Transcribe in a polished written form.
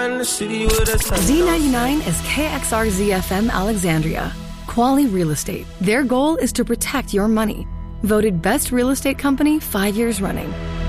in the city with a touch. Z99 is KXRZ FM Alexandria. Quality Real Estate. Their goal is to protect your money. Voted Best Real Estate Company 5 years running.